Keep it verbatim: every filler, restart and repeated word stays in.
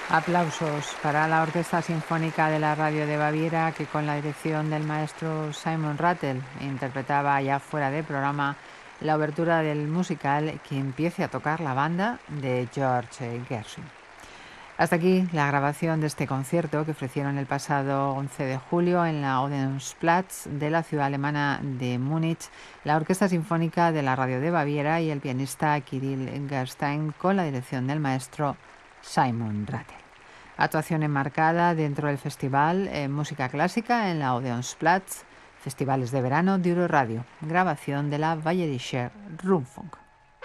Aplausos para la Orquesta Sinfónica de la Radio de Baviera, que con la dirección del maestro Simon Rattle interpretaba ya fuera de programa la obertura del musical Que empiece a tocar la banda de George Gershwin. Hasta aquí la grabación de este concierto que ofrecieron el pasado once de julio en la Odeonsplatz de la ciudad alemana de Múnich, la Orquesta Sinfónica de la Radio de Baviera y el pianista Kirill Gerstein con la dirección del maestro Simon Rattle. Actuación enmarcada dentro del festival en música clásica en la Odeonsplatz, festivales de verano de Euroradio, grabación de la Bayerischer Rundfunk.